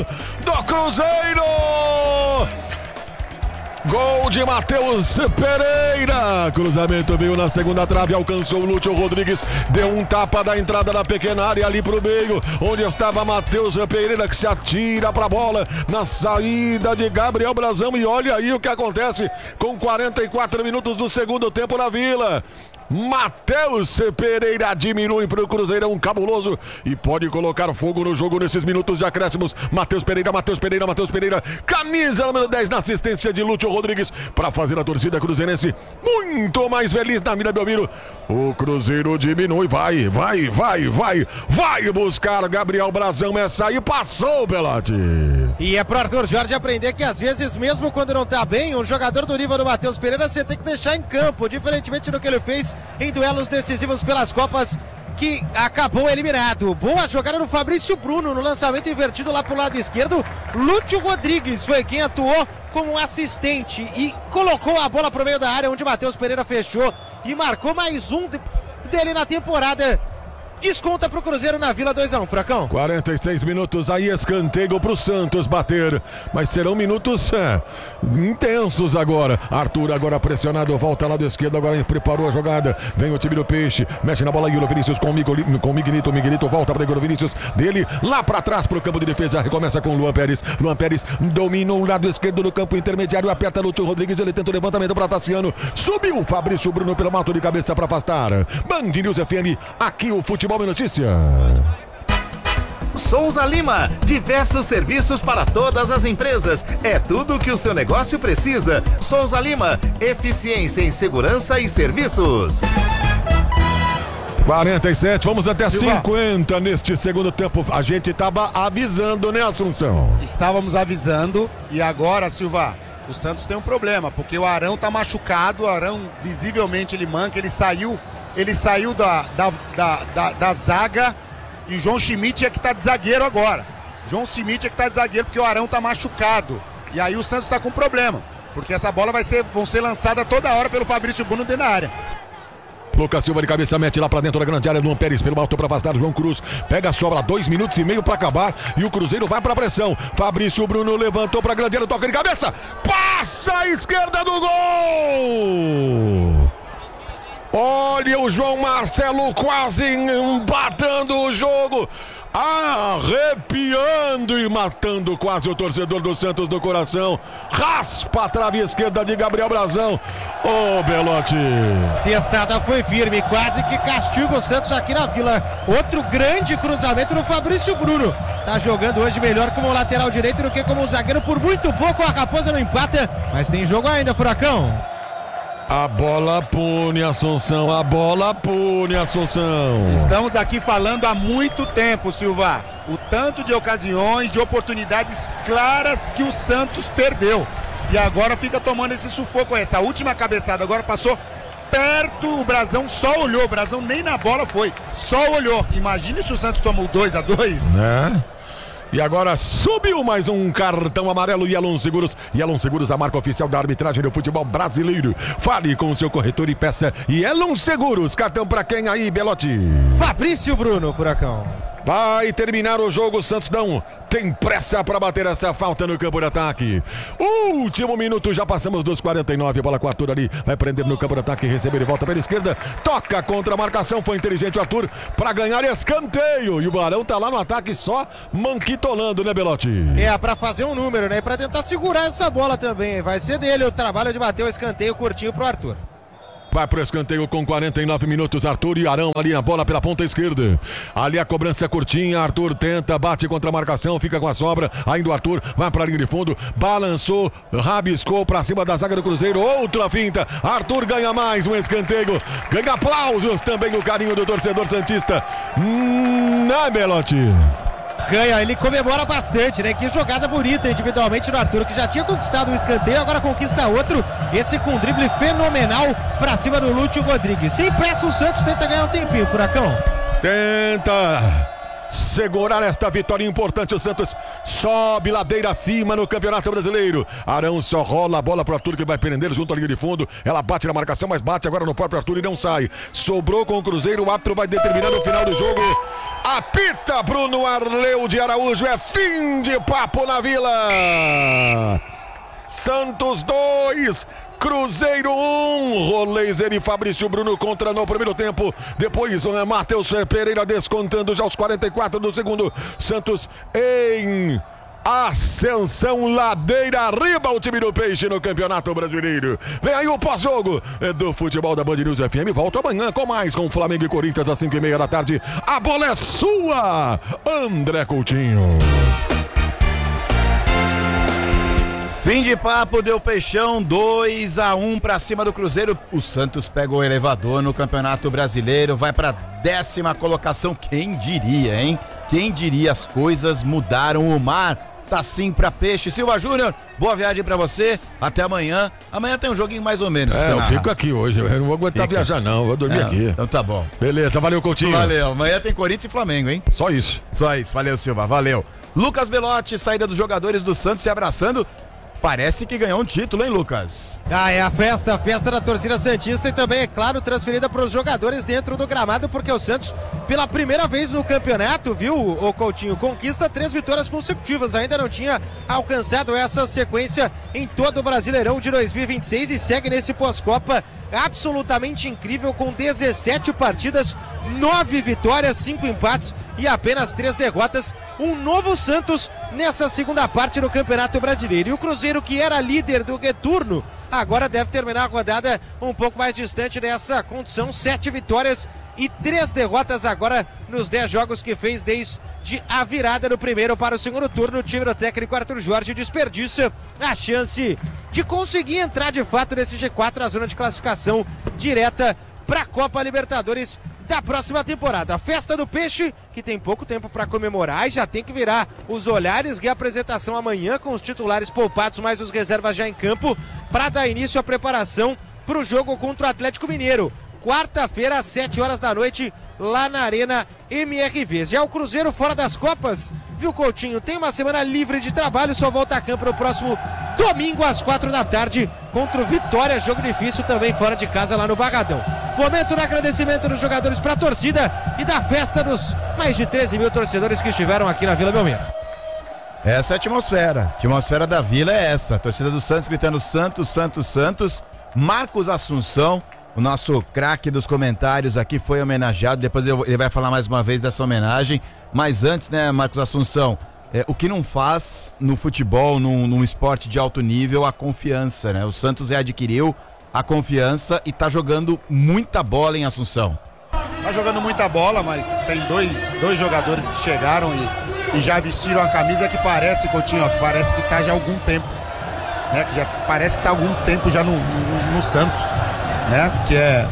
do Cruzeiro! Gol de Matheus Pereira. Cruzamento veio na segunda trave, alcançou o Lúcio Rodrigues, deu um tapa da entrada da pequena área ali pro meio, onde estava Matheus Pereira, que se atira pra bola na saída de Gabriel Brazão. E olha aí o que acontece com 44 minutos do segundo tempo na Vila. Matheus Pereira diminui para o Cruzeirão cabuloso e pode colocar fogo no jogo nesses minutos de acréscimos. Matheus Pereira, camisa número 10 na assistência de Lúcio Rodrigues para fazer a torcida cruzeirense muito mais feliz na Vila Belmiro. O Cruzeiro diminui, vai buscar Gabriel Brazão, essa aí passou, Belotti. E é pro Arthur Jorge aprender que às vezes, mesmo quando não tá bem, um jogador do nível do Matheus Pereira você tem que deixar em campo, diferentemente do que ele fez em duelos decisivos pelas Copas, que acabou eliminado. Boa jogada no Fabrício Bruno, no lançamento invertido lá pro lado esquerdo. Lúcio Rodrigues foi quem atuou como assistente e colocou a bola pro meio da área, onde Matheus Pereira fechou e marcou mais um dele na temporada. Desconta pro Cruzeiro na Vila, 2-1, Furacão. 46 minutos, aí escanteio pro Santos bater, mas serão minutos intensos agora. Arthur agora pressionado, volta lá do esquerdo, agora preparou a jogada, vem o time do Peixe, mexe na bola aí o Vinícius com o Miguelito volta para o Vinícius, dele lá para trás pro campo de defesa, recomeça com o Luan Pérez dominou o lado esquerdo do campo intermediário, aperta Lúcio Rodrigues, ele tenta o levantamento para Tassiano, subiu Fabrício Bruno pelo mato de cabeça para afastar. Band News FM, aqui o futebol é notícia. Souza Lima, diversos serviços para todas as empresas. É tudo o que o seu negócio precisa. Souza Lima, eficiência em segurança e serviços. 47, vamos até Silva. 50 neste segundo tempo. A gente estava avisando, né, Assunção? Estávamos avisando e agora, Silva, o Santos tem um problema, porque o Arão tá machucado, o Arão visivelmente ele manca, ele saiu da zaga e João Schmidt é que tá de zagueiro agora. João Schmidt é que tá de zagueiro porque o Arão tá machucado. E aí o Santos tá com problema, porque essa bola vão ser lançada toda hora pelo Fabrício Bruno dentro da área. Lucas Silva de cabeça mete lá pra dentro da grande área, Luan Pérez pelo alto pra afastar João Cruz, pega a sobra, 2 minutos e meio pra acabar e o Cruzeiro vai pra pressão. Fabrício Bruno levantou pra grande área, toca de cabeça, passa a esquerda do gol! Olha o João Marcelo quase empatando o jogo, arrepiando e matando quase o torcedor do Santos do coração. Raspa a trave esquerda de Gabriel Brazão. Ô, Belotti. Testada foi firme, quase que castiga o Santos aqui na Vila. Outro grande cruzamento no Fabrício Bruno. Tá jogando hoje melhor como lateral direito do que como zagueiro. Por muito pouco a Raposa não empata, mas tem jogo ainda, Furacão. A bola pune, Assunção, Estamos aqui falando há muito tempo, Silva, o tanto de ocasiões, de oportunidades claras que o Santos perdeu. E agora fica tomando esse sufoco, essa última cabeçada, agora passou perto, o Brazão só olhou, o Brazão nem na bola foi, só olhou. Imagina se o Santos tomou 2-2. E agora subiu mais um cartão amarelo. Yellow Seguros, a marca oficial da arbitragem do futebol brasileiro. Fale com o seu corretor e peça Yellow Seguros. Cartão pra quem aí, Belotti? Fabrício Bruno, Furacão. Vai terminar o jogo, o Santos não tem pressa para bater essa falta no campo de ataque. Último minuto, já passamos dos 49, bola com o Arthur ali, vai prender no campo de ataque, receber e volta pela esquerda, toca contra a marcação, foi inteligente o Arthur para ganhar escanteio, e o Barão tá lá no ataque só manquitolando, né, Belotti? Para fazer um número, né, para tentar segurar essa bola também, vai ser dele o trabalho de bater o escanteio curtinho pro Arthur. Vai pro escanteio com 49 minutos, Arthur e Arão ali a bola pela ponta esquerda. Ali a cobrança curtinha, Arthur tenta, bate contra a marcação, fica com a sobra. Ainda o Arthur vai pra linha de fundo, balançou, rabiscou pra cima da zaga do Cruzeiro. Outra finta, Arthur ganha mais um escanteio. Ganha aplausos também no carinho do torcedor santista. Né, Belotti? Ganha, ele comemora bastante, né? Que jogada bonita individualmente do Arthur, que já tinha conquistado um escanteio, agora conquista outro. Esse com um drible fenomenal pra cima do Lúcio Rodrigues. Sem pressa o Santos tenta ganhar um tempinho, Furacão. Tenta. segurar esta vitória importante. O Santos sobe ladeira acima no Campeonato Brasileiro. Arão só rola a bola pro Arthur, que vai prender junto à linha de fundo. Ela bate na marcação, mas bate agora no próprio Arthur e não sai. Sobrou com o Cruzeiro, o árbitro vai determinar no final do jogo. Apita Bruno Arleu de Araújo, é fim de papo na Vila. Santos 2, Cruzeiro 1, Roleiser e Fabrício Bruno contra no primeiro tempo. Depois Matheus Pereira descontando já aos 44 do segundo. Santos em ascensão, ladeira arriba o time do Peixe no Campeonato Brasileiro. Vem aí o pós-jogo do futebol da Band News FM. Volta amanhã com mais, com Flamengo e Corinthians às 5:30 da tarde. A bola é sua, André Coutinho. Fim de papo, deu Peixão, 2-1 pra cima do Cruzeiro. O Santos pega o elevador no Campeonato Brasileiro, vai pra 10ª colocação. Quem diria, hein? Quem diria, as coisas mudaram, o mar tá sim pra Peixe. Silva Júnior, boa viagem pra você, até amanhã. Amanhã tem um joguinho mais ou menos. Eu fico aqui hoje, eu não vou aguentar viajar não, vou dormir aqui. Então tá bom. Beleza, valeu Coutinho. Valeu, amanhã tem Corinthians e Flamengo, hein? Só isso, valeu Silva, valeu. Lucas Belotti, saída dos jogadores do Santos se abraçando. Parece que ganhou um título, hein, Lucas? É a festa da torcida santista e também, é claro, transferida para os jogadores dentro do gramado, porque o Santos, pela primeira vez no campeonato, viu, o Coutinho, conquista 3 vitórias consecutivas. Ainda não tinha alcançado essa sequência em todo o Brasileirão de 2026 e segue nesse pós-Copa absolutamente incrível, com 17 partidas, 9 vitórias, 5 empates e apenas 3 derrotas. Um novo Santos nessa segunda parte do Campeonato Brasileiro. E o Cruzeiro, que era líder do retorno, agora deve terminar a rodada um pouco mais distante dessa condição. 7 vitórias e 3 derrotas agora nos 10 jogos que fez desde a virada do primeiro para o segundo turno. O time do técnico Arthur Jorge desperdiça a chance de conseguir entrar de fato nesse G4, a zona de classificação direta para a Copa Libertadores da próxima temporada. A festa do Peixe, que tem pouco tempo para comemorar e já tem que virar os olhares. Reapresentação amanhã com os titulares poupados, mais os reservas já em campo, para dar início à preparação para o jogo contra o Atlético Mineiro. Quarta-feira, às 7 horas da noite, lá na Arena MRV. Já o Cruzeiro fora das Copas, viu, Coutinho? Tem uma semana livre de trabalho, só volta a campo no próximo domingo às 4 da tarde contra o Vitória, jogo difícil também fora de casa lá no Barradão. Momento de agradecimento dos jogadores para a torcida e da festa dos mais de 13 mil torcedores que estiveram aqui na Vila Belmiro. Essa é a atmosfera. A atmosfera da Vila é essa. A torcida do Santos gritando Santos, Santos, Santos. Marcos Assunção, o nosso craque dos comentários aqui, foi homenageado. Depois ele vai falar mais uma vez dessa homenagem. Mas antes, né, Marcos Assunção, o que não faz no futebol, num esporte de alto nível, a confiança, né? O Santos adquiriu a confiança e tá jogando muita bola em Assunção. Tá jogando muita bola, mas tem dois jogadores que chegaram e já vestiram a camisa que parece, Coutinho, que parece que tá já há algum tempo, né? Que já parece que tá há algum tempo já no Santos, né? Que é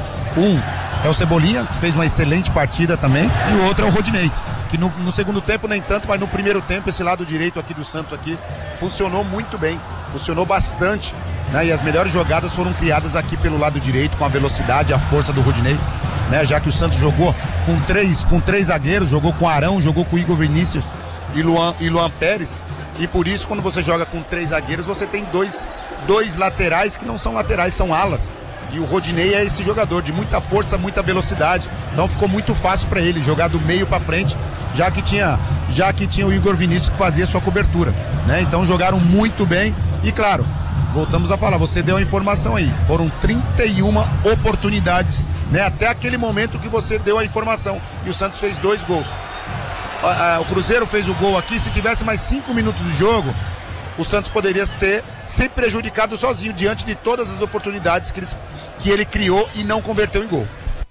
o Cebolinha, que fez uma excelente partida também, e o outro é o Rodinei, que no segundo tempo nem tanto, mas no primeiro tempo esse lado direito aqui do Santos aqui funcionou muito bem, funcionou bastante, né? E as melhores jogadas foram criadas aqui pelo lado direito, com a velocidade, a força do Rodinei, né? Já que o Santos jogou com três zagueiros, jogou com Arão, jogou com Igor Vinícius e Luan Pérez, e por isso quando você joga com 3 zagueiros você tem dois laterais que não são laterais, são alas. E o Rodinei é esse jogador de muita força, muita velocidade. Então ficou muito fácil para ele jogar do meio para frente, já que tinha o Igor Vinícius que fazia sua cobertura, né? Então jogaram muito bem. E claro, voltamos a falar, você deu a informação aí. Foram 31 oportunidades, né? Até aquele momento que você deu a informação. E o Santos fez 2 gols. O Cruzeiro fez o gol aqui. Se tivesse mais 5 minutos de jogo, o Santos poderia ter se prejudicado sozinho diante de todas as oportunidades que ele criou e não converteu em gol.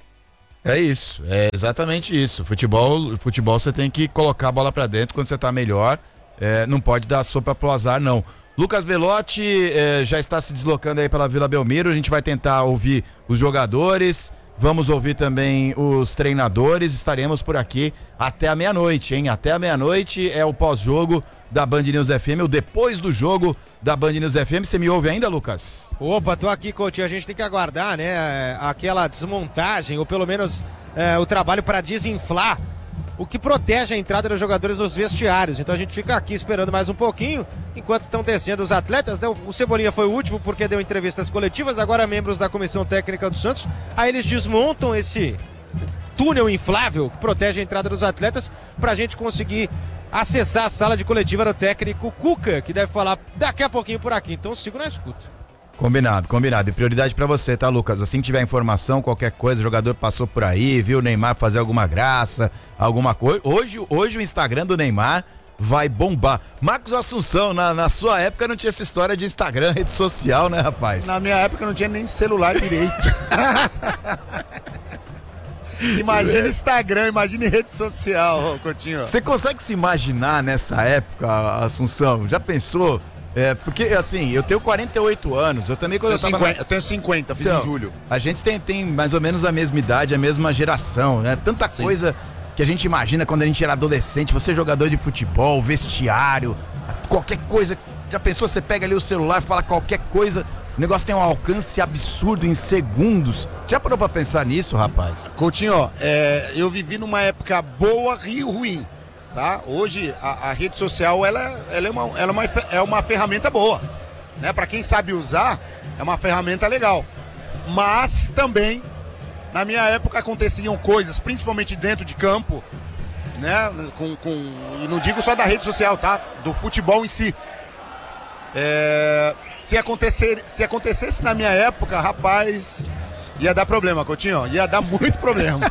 É isso, é exatamente isso. Futebol você tem que colocar a bola pra dentro quando você tá melhor, não pode dar sopa pro azar, não. Lucas Belotti já está se deslocando aí pela Vila Belmiro, a gente vai tentar ouvir os jogadores, vamos ouvir também os treinadores, estaremos por aqui até a meia-noite, hein? Até a meia-noite é o pós-jogo da Band News FM, o depois do jogo da Band News FM. Você me ouve ainda, Lucas? Opa, tô aqui, Coutinho. A gente tem que aguardar, né, aquela desmontagem, ou pelo menos o trabalho para desinflar o que protege a entrada dos jogadores nos vestiários. Então a gente fica aqui esperando mais um pouquinho, enquanto estão descendo os atletas, né? O Cebolinha foi o último porque deu entrevistas coletivas, agora membros da comissão técnica do Santos, aí eles desmontam esse túnel inflável que protege a entrada dos atletas pra gente conseguir acessar a sala de coletiva do técnico Cuca, que deve falar daqui a pouquinho por aqui. Então sigo na escuta. Combinado. E prioridade pra você, tá, Lucas? Assim que tiver informação, qualquer coisa, o jogador passou por aí, viu o Neymar fazer alguma graça, alguma coisa. Hoje o Instagram do Neymar vai bombar. Marcos Assunção, na sua época não tinha essa história de Instagram, rede social, né, rapaz? Na minha época não tinha nem celular direito. Imagina Instagram, imagine rede social, Coutinho. Você consegue se imaginar nessa época, Assunção? Já pensou? Porque assim, eu tenho 48 anos, eu também quando eu tenho 50, fiz em julho. A gente tem mais ou menos a mesma idade, a mesma geração, né? Tanta coisa que a gente imagina quando a gente era adolescente, você é jogador de futebol, vestiário, qualquer coisa. Já pensou, você pega ali o celular, fala qualquer coisa, o negócio tem um alcance absurdo em segundos. Já parou pra pensar nisso, rapaz? Coutinho, eu vivi numa época boa e ruim. Tá? Hoje a rede social ela é uma ferramenta boa, né? Para quem sabe usar, é uma ferramenta legal. Mas também na minha época aconteciam coisas, principalmente dentro de campo, né? E não digo só da rede social, tá? Do futebol em si. Se acontecesse na minha época, rapaz, ia dar problema, Coutinho, ia dar muito problema.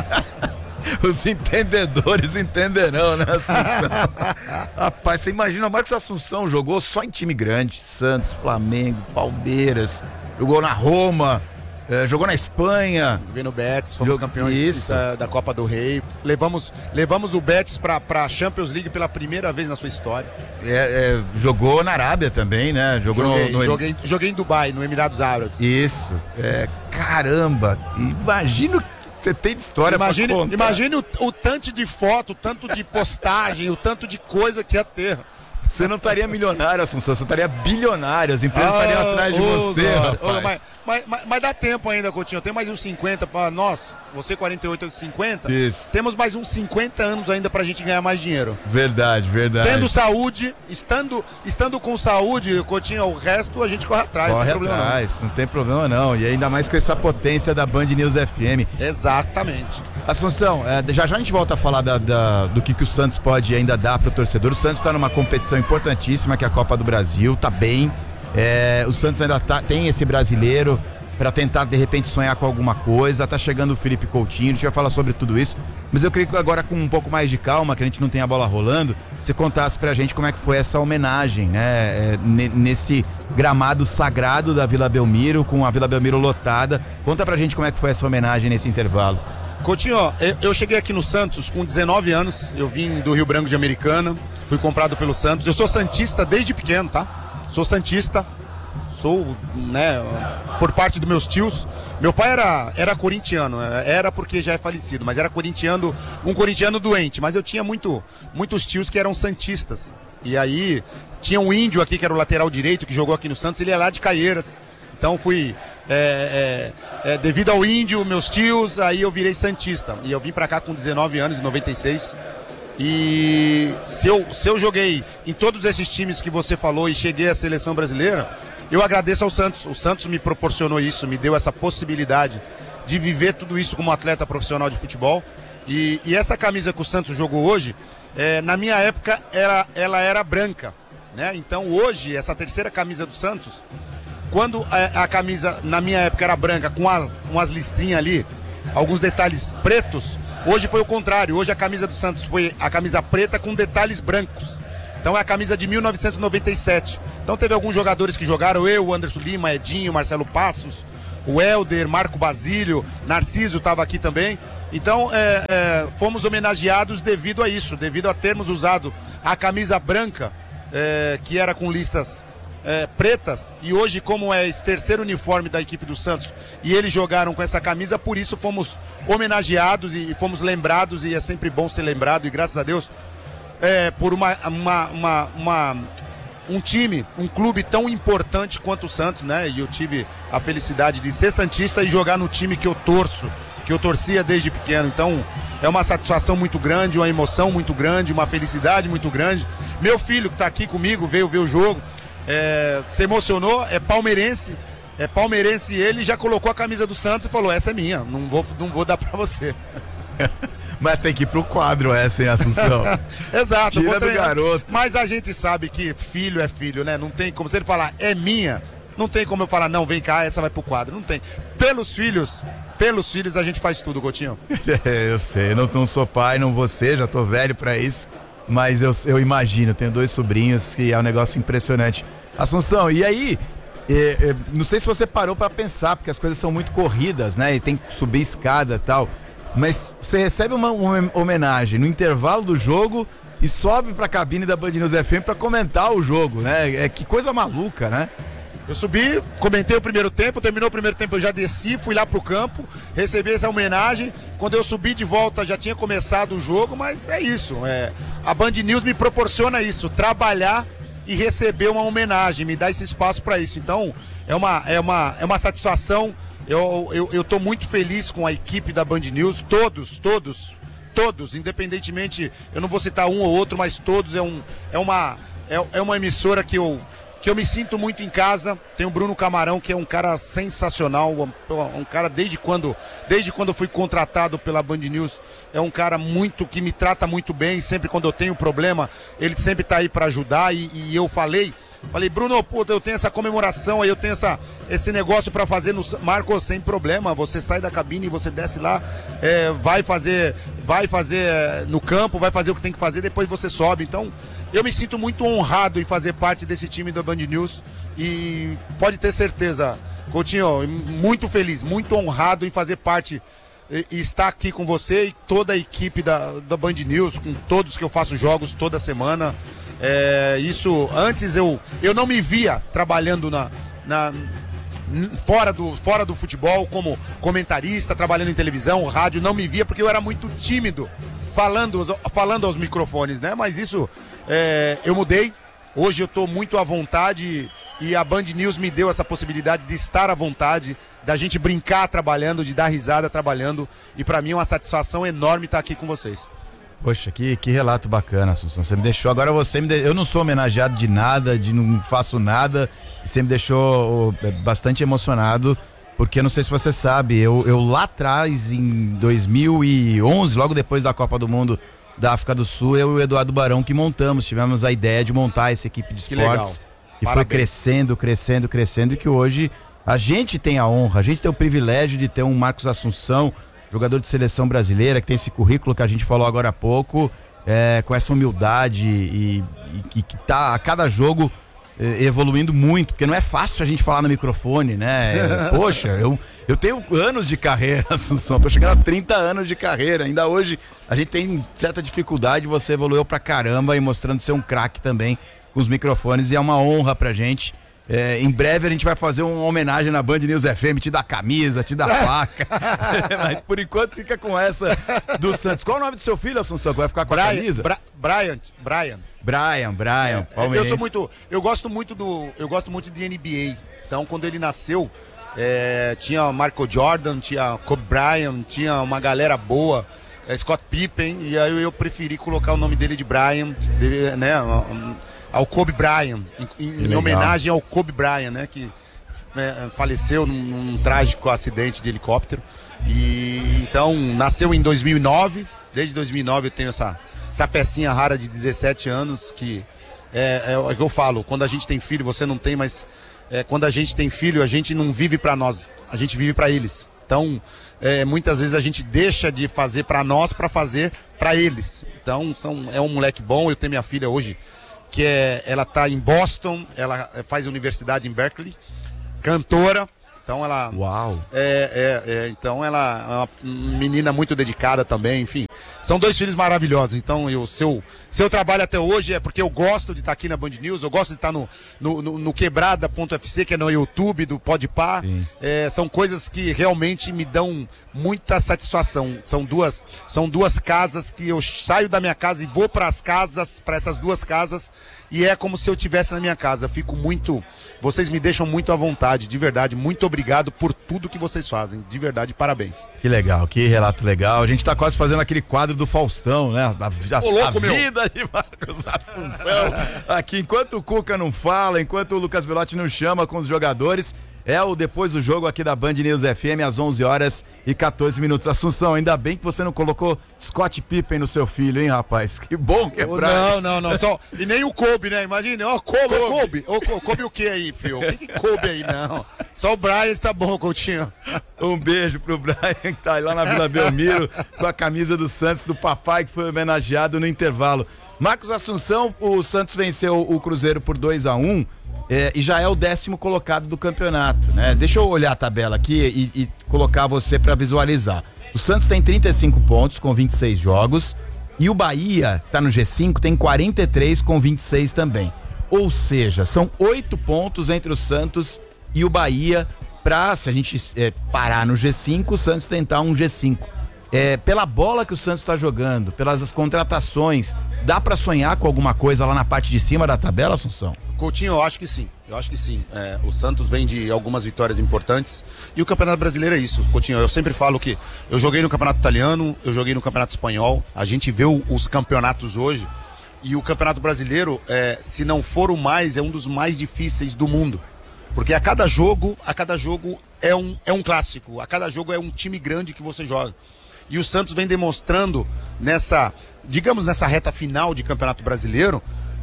Os entendedores entenderão, né, Assunção? Rapaz, você imagina, o Marcos Assunção jogou só em time grande, Santos, Flamengo, Palmeiras, jogou na Roma, jogou na Espanha. Joguei no Betis, fomos campeões da Copa do Rei, levamos o Betis pra Champions League pela primeira vez na sua história. Jogou na Arábia também, né? Joguei em Dubai, no Emirados Árabes. Isso, caramba, imagina o você tem de história pra contar. Imagine o tanto de foto, o tanto de postagem, o tanto de coisa que ia ter. Você não estaria milionário, Assunção, você estaria bilionário, as empresas estariam atrás de você, rapaz. Mas dá tempo ainda, Coutinho, tem mais uns 50 para nós, você 48, eu 50. Isso. Temos mais uns 50 anos ainda pra gente ganhar mais dinheiro. Verdade. Tendo saúde, estando com saúde, Coutinho, o resto a gente corre atrás. Não tem problema não. E ainda mais com essa potência da Band News FM. Exatamente. Assunção, já a gente volta a falar do que o Santos pode ainda dar pro torcedor. O Santos tá numa competição importantíssima, que é a Copa do Brasil, tá bem. O Santos ainda tem esse brasileiro para tentar de repente sonhar com alguma coisa. Tá chegando o Felipe Coutinho, a gente vai falar sobre tudo isso, mas eu queria que agora, com um pouco mais de calma, que a gente não tem a bola rolando, você contasse pra gente como é que foi essa homenagem, né, nesse gramado sagrado da Vila Belmiro, com a Vila Belmiro lotada. Conta pra gente como é que foi essa homenagem nesse intervalo. Coutinho, eu cheguei aqui no Santos com 19 anos, eu vim do Rio Branco de Americana, fui comprado pelo Santos. Eu sou santista desde pequeno, tá? Sou santista, né, por parte dos meus tios. Meu pai era corintiano, era porque já é falecido, mas era corintiano, um corintiano doente. Mas eu tinha muitos tios que eram santistas. E aí tinha um índio aqui que era o lateral direito, que jogou aqui no Santos, ele é lá de Caieiras. Então fui, devido ao índio, meus tios, aí eu virei santista. E eu vim pra cá com 19 anos, em 96. E se eu joguei em todos esses times que você falou e cheguei à seleção brasileira, eu agradeço ao Santos. O Santos me proporcionou isso, me deu essa possibilidade de viver tudo isso como atleta profissional de futebol. E essa camisa que o Santos jogou hoje, na minha época ela era branca, né? Então hoje, essa terceira camisa do Santos, quando a camisa na minha época era branca, com umas listrinhas ali, alguns detalhes pretos, hoje foi o contrário. Hoje a camisa do Santos foi a camisa preta com detalhes brancos. Então é a camisa de 1997. Então teve alguns jogadores que jogaram, eu, Anderson Lima, Edinho, Marcelo Passos, o Helder, Marco Basílio, Narciso estava aqui também. Então fomos homenageados devido a isso, devido a termos usado a camisa branca, que era com listas pretas, e hoje, como é esse terceiro uniforme da equipe do Santos e eles jogaram com essa camisa, por isso fomos homenageados e fomos lembrados, e é sempre bom ser lembrado, e graças a Deus por um time, um clube tão importante quanto o Santos, né? E eu tive a felicidade de ser santista e jogar no time que eu torço, que eu torcia desde pequeno. Então é uma satisfação muito grande, uma emoção muito grande, uma felicidade muito grande. Meu filho que está aqui comigo veio ver o jogo, se emocionou, é palmeirense ele já colocou a camisa do Santos e falou, essa é minha, não vou dar para você. Mas tem que ir pro quadro essa, hein, Assunção? Exato. Tira do garoto. Mas a gente sabe que filho é filho, né? Não tem como, se ele falar, é minha, não tem como eu falar, não, vem cá, essa vai pro quadro. Não tem. Pelos filhos a gente faz tudo, Coutinho. Eu sei, eu não sou pai, não vou ser, já tô velho pra isso. Mas eu imagino, tenho 2 sobrinhos que é um negócio impressionante. Assunção, e aí, não sei se você parou pra pensar, porque as coisas são muito corridas, né? E tem que subir escada e tal. Mas você recebe uma homenagem no intervalo do jogo e sobe pra cabine da Band News FM pra comentar o jogo, né? Que coisa maluca, né? Eu subi, comentei o primeiro tempo, terminou o primeiro tempo, eu já desci, fui lá pro campo, recebi essa homenagem. Quando eu subi de volta já tinha começado o jogo, mas é isso. A Band News me proporciona isso, trabalhar e receber uma homenagem, me dá esse espaço para isso. Então é uma satisfação. Eu tô muito feliz com a equipe da Band News, todos, independentemente, eu não vou citar um ou outro, mas todos, é uma emissora que eu me sinto muito em casa. Tem o Bruno Camarão, que é um cara sensacional, um cara desde quando eu fui contratado pela Band News, é um cara que me trata muito bem, sempre quando eu tenho problema, ele sempre tá aí para ajudar, e eu falei, Bruno, puta, eu tenho essa comemoração aí, eu tenho esse negócio pra fazer no Marcos, sem problema, você sai da cabine e você desce lá, vai fazer no campo, vai fazer o que tem que fazer, depois você sobe. Então, eu me sinto muito honrado em fazer parte desse time da Band News e pode ter certeza, Coutinho, muito feliz, muito honrado em fazer parte e estar aqui com você e toda a equipe da Band News, com todos que eu faço jogos toda semana. Isso, antes eu não me via trabalhando fora do futebol, como comentarista, trabalhando em televisão, rádio, não me via porque eu era muito tímido falando aos microfones, né? Mas isso, eu mudei, hoje eu estou muito à vontade e a Band News me deu essa possibilidade de estar à vontade, da gente brincar trabalhando, de dar risada trabalhando, e para mim é uma satisfação enorme estar aqui com vocês. Poxa, que relato bacana, Assunção. Você me deixou, agora eu não sou homenageado de nada, não faço nada, e você me deixou bastante emocionado, porque não sei se você sabe, eu lá atrás, em 2011, logo depois da Copa do Mundo da África do Sul, eu e o Eduardo Barão que tivemos a ideia de montar essa equipe de esportes, que foi crescendo, e que hoje a gente tem a honra, a gente tem o privilégio de ter um Marcos Assunção, jogador de seleção brasileira, que tem esse currículo que a gente falou agora há pouco, com essa humildade e que tá a cada jogo evoluindo muito, porque não é fácil a gente falar no microfone, né? Poxa, eu tenho anos de carreira, Assunção, tô chegando a 30 anos de carreira, ainda hoje a gente tem certa dificuldade, você evoluiu pra caramba e mostrando ser um craque também com os microfones, e é uma honra pra gente. Em breve a gente vai fazer uma homenagem na Band News FM, te dá camisa, te dá faca. Mas por enquanto fica com essa do Santos. Qual o nome do seu filho, Assunção, que vai ficar com a camisa? Brian, palmeirense. Eu gosto muito de NBA. Então quando ele nasceu, tinha Michael Jordan, tinha Kobe Bryant, tinha uma galera boa, Scott Pippen, e aí eu preferi colocar o nome dele de Brian, né? Ao Kobe Bryant, em homenagem ao Kobe Bryant, né, que faleceu num trágico acidente de helicóptero. E então nasceu em 2009. Desde 2009 eu tenho essa pecinha rara de 17 anos que é o que eu falo. Quando a gente tem filho, você não tem, mas quando a gente tem filho, a gente não vive para nós, a gente vive para eles. Então muitas vezes a gente deixa de fazer para nós para fazer para eles. Então é um moleque bom. Eu tenho minha filha hoje, que ela está em Boston, ela faz universidade em Berkeley, cantora, então ela... Uau! Então ela é uma menina muito dedicada também, enfim, são 2 filhos maravilhosos. Então seu trabalho até hoje é porque eu gosto de estar aqui na Band News, eu gosto de estar no Quebrada.fc, que é no YouTube do Podpah. São coisas que realmente me dão muita satisfação. São duas casas que eu saio da minha casa e vou para essas 2 casas, e é como se eu estivesse na minha casa. Vocês me deixam muito à vontade, de verdade. Muito obrigado por tudo que vocês fazem, de verdade, parabéns. Que legal, que relato legal. A gente tá quase fazendo aquele quadro do Faustão, né? A vida de Marcos Assunção. Aqui, enquanto o Cuca não fala, enquanto o Lucas Belotti não chama com os jogadores, é o depois do jogo aqui da Band News FM às 11h14. Assunção, ainda bem que você não colocou Scott Pippen no seu filho, hein, rapaz? Que bom que é pra... Não, só... E nem o Kobe, né? Imagina, ó, Kobe. Kobe o que aí, filho? O que Kobe aí, não? Só o Brian tá bom, Coutinho. Um beijo pro Brian, que tá aí lá na Vila Belmiro, com a camisa do Santos, do papai, que foi homenageado no intervalo. Marcos Assunção, o Santos venceu o Cruzeiro por 2-1, e já é o 10º colocado do campeonato, né? Deixa eu olhar a tabela aqui e colocar você para visualizar. O Santos tem 35 pontos com 26 jogos e o Bahia, que tá no G5, tem 43 com 26 também. Ou seja, são 8 pontos entre o Santos e o Bahia pra, se a gente parar no G5, o Santos tentar um G5. Pela bola que o Santos está jogando, pelas contratações, dá para sonhar com alguma coisa lá na parte de cima da tabela, Assunção? Coutinho, eu acho que sim. O Santos vem de algumas vitórias importantes e o Campeonato Brasileiro é isso, Coutinho. Eu sempre falo que eu joguei no Campeonato Italiano, eu joguei no Campeonato Espanhol, a gente vê os campeonatos hoje e o Campeonato Brasileiro, se não for o mais, é um dos mais difíceis do mundo. Porque a cada jogo é um clássico, a cada jogo é um time grande que você joga. E o Santos vem demonstrando nessa reta final de Campeonato Brasileiro,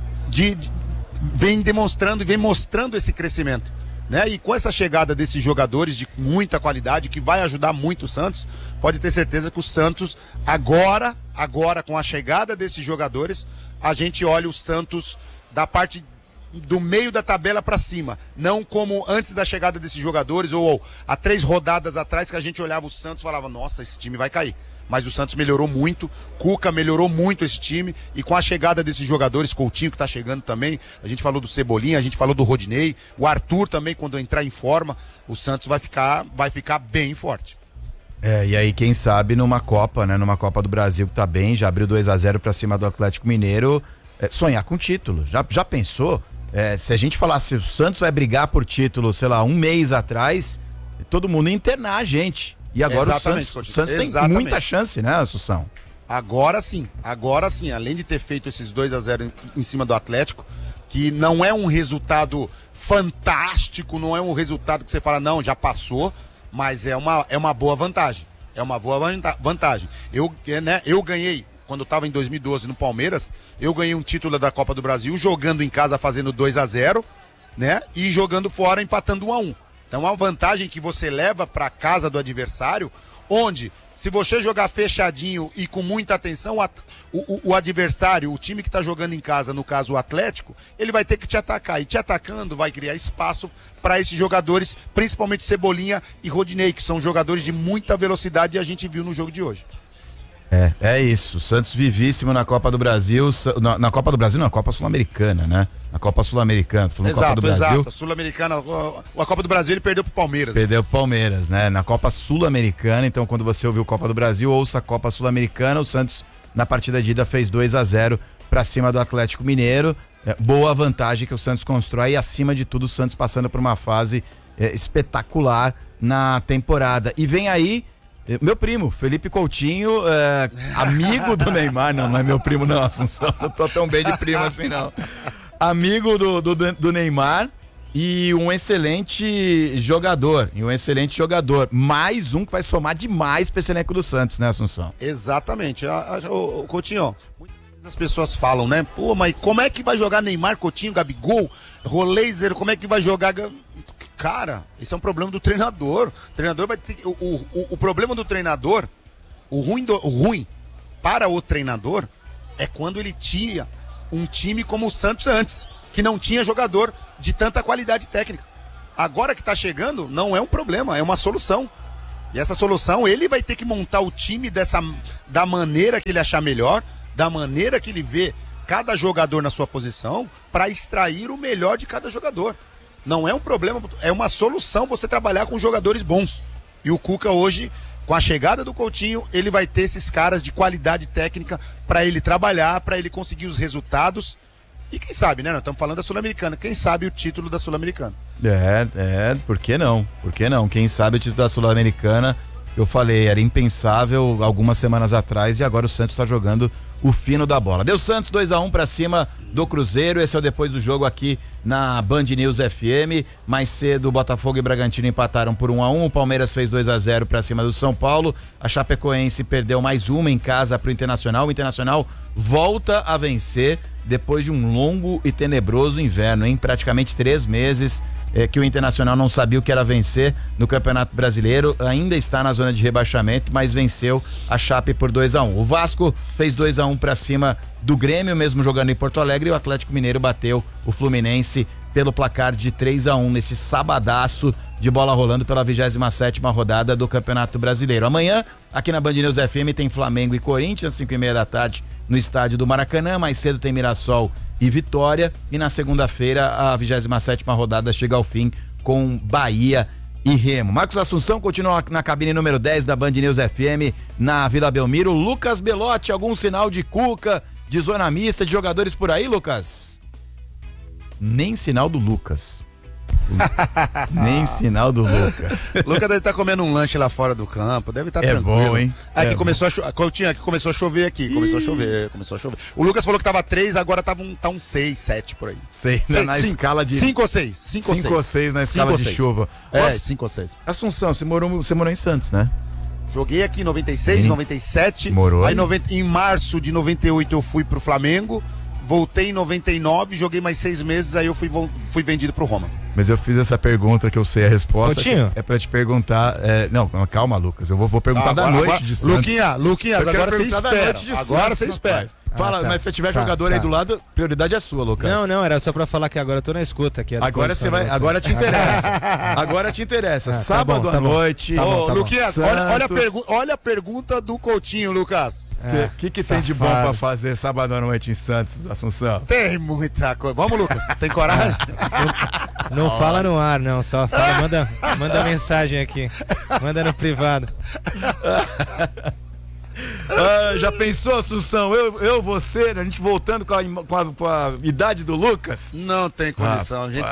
vem demonstrando e vem mostrando esse crescimento, né? E com essa chegada desses jogadores de muita qualidade, que vai ajudar muito o Santos, pode ter certeza que o Santos, agora com a chegada desses jogadores, a gente olha o Santos da parte do meio da tabela para cima, não como antes da chegada desses jogadores ou há 3 rodadas atrás que a gente olhava o Santos e falava, nossa, esse time vai cair. Mas o Santos melhorou muito, Cuca melhorou muito esse time e com a chegada desses jogadores, Coutinho que tá chegando também, a gente falou do Cebolinha, a gente falou do Rodinei, o Arthur também quando entrar em forma, o Santos vai ficar bem forte. E aí quem sabe numa Copa, né, numa Copa do Brasil que tá bem, já abriu 2-0 para cima do Atlético Mineiro, sonhar com título, já pensou? Se a gente falasse o Santos vai brigar por título, sei lá, um mês atrás, todo mundo ia internar a gente. E agora o Santos tem muita chance, né, Assunção? Agora sim, além de ter feito esses 2-0 em cima do Atlético, que não é um resultado fantástico, não é um resultado que você fala, não, já passou, mas é uma boa vantagem. Eu ganhei, quando eu estava em 2012 no Palmeiras, eu ganhei um título da Copa do Brasil jogando em casa fazendo 2-0, né? E jogando fora empatando 1-1. Então é uma vantagem que você leva para casa do adversário, onde se você jogar fechadinho e com muita atenção, o adversário, o time que está jogando em casa, no caso o Atlético, ele vai ter que te atacar. E te atacando vai criar espaço para esses jogadores, principalmente Cebolinha e Rodinei, que são jogadores de muita velocidade e a gente viu no jogo de hoje. É isso, Santos vivíssimo na Copa do Brasil, na Copa do Brasil não, na Copa Sul-Americana, né? Na Copa Sul-Americana, tô falando Copa do Brasil. Exato, Sul-Americana, a Copa do Brasil ele perdeu pro Palmeiras. Perdeu pro Palmeiras, né? Na Copa Sul-Americana, então quando você ouviu Copa do Brasil, ouça a Copa Sul-Americana, o Santos na partida de ida fez 2-0 pra cima do Atlético Mineiro, boa vantagem que o Santos constrói e acima de tudo o Santos passando por uma fase espetacular na temporada. E vem aí meu primo, Felipe Coutinho, amigo do Neymar, não é meu primo não, Assunção, não tô tão bem de primo assim não. Amigo do Neymar e um excelente jogador, mais um que vai somar demais pra esse elenco do Santos, né, Assunção? Exatamente, Coutinho, muitas vezes as pessoas falam, né, pô, mas como é que vai jogar Neymar, Coutinho, Gabigol, Roleiser, como é que vai jogar... Cara, esse é um problema do treinador. O treinador vai ter o problema do treinador, o ruim para o treinador é quando ele tinha um time como o Santos antes, que não tinha jogador de tanta qualidade técnica. Agora que tá chegando, não é um problema, é uma solução. E essa solução, ele vai ter que montar o time da maneira que ele achar melhor, da maneira que ele vê cada jogador na sua posição, para extrair o melhor de cada jogador. Não é um problema, é uma solução você trabalhar com jogadores bons. E o Cuca hoje, com a chegada do Coutinho, ele vai ter esses caras de qualidade técnica para ele trabalhar, para ele conseguir os resultados E quem sabe, né? Nós estamos falando da Sul-Americana. Quem sabe o título da Sul-Americana? Por que não? Por que não? Quem sabe o título da Sul-Americana, eu falei, era impensável algumas semanas atrás e agora o Santos está jogando o fino da bola. Deu Santos 2-1 para cima do Cruzeiro. Esse é o depois do jogo aqui na Band News FM. Mais cedo, Botafogo e Bragantino empataram por 1-1. O Palmeiras fez 2-0 para cima do São Paulo. A Chapecoense perdeu mais uma em casa para o Internacional. O Internacional volta a vencer depois de um longo e tenebroso inverno, hein? Praticamente 3 meses que o Internacional não sabia o que era vencer no Campeonato Brasileiro. Ainda está na zona de rebaixamento, mas venceu a Chape por 2-1. O Vasco fez 2-1 para cima do Grêmio, mesmo jogando em Porto Alegre, e o Atlético Mineiro bateu o Fluminense pelo placar de 3-1 nesse sabadaço de bola rolando pela 27ª rodada do Campeonato Brasileiro. Amanhã, aqui na Band News FM, tem Flamengo e Corinthians, 5h30 da tarde, no estádio do Maracanã. Mais cedo tem Mirassol e Vitória, e na segunda-feira a 27ª rodada chega ao fim com Bahia e Remo. Marcos Assunção continua na cabine número 10 da Band News FM na Vila Belmiro. Lucas Belotti, algum sinal de Cuca, de zona mista, de jogadores por aí, Lucas? Nem sinal do Lucas. Nem sinal do Lucas. Lucas deve estar comendo um lanche lá fora do campo, deve estar tranquilo. Bom, hein? Aqui começou começou a chover aqui, começou a chover. O Lucas falou que tava 3, agora tá um 6, 7 por aí. 6 na escala de 5 ou 6, 5 ou 6 na escala de chuva. 5 ou 6. Assunção, você morou em Santos, né? Joguei aqui em 96, 97. Morou aí em março de 98 eu fui pro Flamengo. Voltei em 99, joguei mais 6 meses, aí eu fui vendido pro Roma. Mas eu fiz essa pergunta que eu sei a resposta. Coutinho? É pra te perguntar. Não, calma, Lucas. Eu vou perguntar da noite de Santos. Luquinhas, agora você espera. Agora você espera. Fala, tá. mas se tiver jogador aí do lado, prioridade é sua, Lucas. Não, era só pra falar que agora eu tô na escuta aqui. Agora você vai. Agora te interessa. Agora te interessa. Sábado à noite. Luquinhas, olha a pergunta do Coutinho, Lucas. O que tem de bom pra fazer sábado à noite em Santos, Assunção? Tem muita coisa. Vamos, Lucas, tem coragem? Não fala no ar, não. Só fala, manda mensagem aqui. Manda no privado. Já pensou, Assunção? Você, a gente voltando com a idade do Lucas? Não tem condição. A gente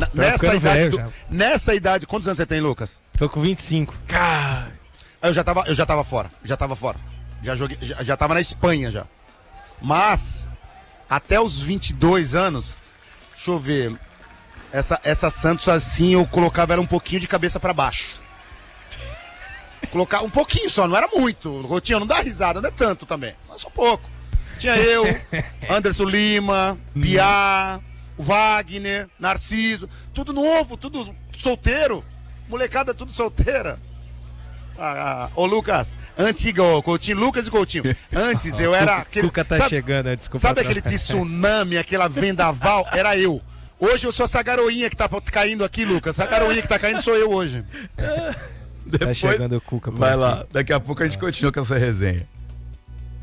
nessa idade. Quantos anos você tem, Lucas? Tô com 25. Eu já tava fora. Já joguei, já tava na Espanha já. Mas até os 22 anos, deixa eu ver, essa Santos assim eu colocava ela um pouquinho de cabeça pra baixo. Colocar um pouquinho só, não era muito. Coutinho, não dá risada, não é tanto também, mas só pouco. Tinha eu, Anderson Lima, Piá, o Wagner, Narciso, tudo novo, tudo solteiro. Molecada tudo solteira. Ô Lucas, antiga, Coutinho, Lucas e Coutinho. Antes eu era aquele. Cuca tá chegando, desculpa. Sabe aquele tsunami, aquela vendaval? Era eu. Hoje eu sou essa garoinha que tá caindo aqui, Lucas. Essa garoinha que tá caindo sou eu hoje. Tá chegando o Cuca. Vai lá, daqui a pouco a gente continua com essa resenha.